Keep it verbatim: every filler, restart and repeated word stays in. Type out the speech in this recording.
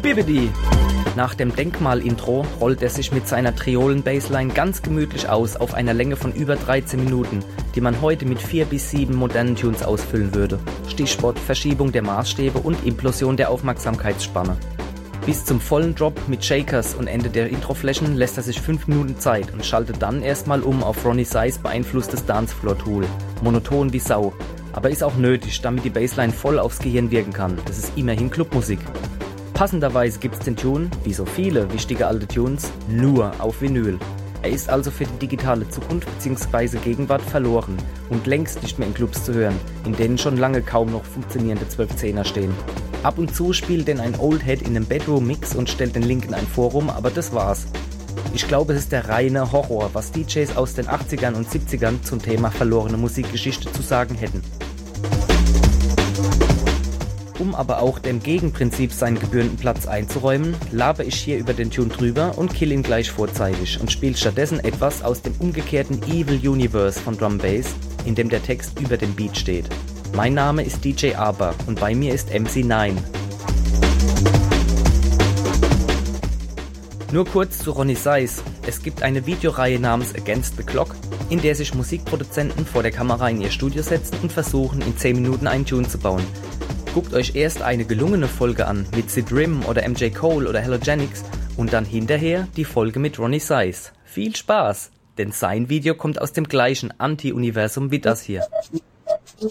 Bibidi! Nach dem Denkmal-Intro rollt er sich mit seiner Triolen-Bassline ganz gemütlich aus auf einer Länge von über dreizehn Minuten, die man heute mit vier bis sieben modernen Tunes ausfüllen würde. Stichwort Verschiebung der Maßstäbe und Implosion der Aufmerksamkeitsspanne. Bis zum vollen Drop mit Shakers und Ende der Introflächen lässt er sich fünf Minuten Zeit und schaltet dann erstmal um auf Ronnie Size beeinflusstes Dancefloor-Tool. Monoton wie Sau. Aber ist auch nötig, damit die Bassline voll aufs Gehirn wirken kann. Das ist immerhin Clubmusik. Passenderweise gibt's den Tune, wie so viele wichtige alte Tunes, nur auf Vinyl. Er ist also für die digitale Zukunft bzw. Gegenwart verloren und längst nicht mehr in Clubs zu hören, in denen schon lange kaum noch funktionierende zwölf Zehner stehen. Ab und zu spielt denn ein Old Head in einem Bedroom-Mix und stellt den Link in ein Forum, aber das war's. Ich glaube, es ist der reine Horror, was D Js aus den achtzigern und siebzigern zum Thema verlorene Musikgeschichte zu sagen hätten. Um aber auch dem Gegenprinzip seinen gebührenden Platz einzuräumen, labe ich hier über den Tune drüber und kill ihn gleich vorzeitig und spiele stattdessen etwas aus dem umgekehrten Evil Universe von Drum Bass, in dem der Text über dem Beat steht. Mein Name ist D J Aber und bei mir ist M C neun. Nur kurz zu Ronnie Size. Es gibt eine Videoreihe namens Against the Clock, in der sich Musikproduzenten vor der Kamera in ihr Studio setzen und versuchen, in zehn Minuten einen Tune zu bauen. Guckt euch erst eine gelungene Folge an mit Sid Rim oder M J Cole oder Halogenics und dann hinterher die Folge mit Ronnie Size. Viel Spaß, denn sein Video kommt aus dem gleichen Anti-Universum wie das hier.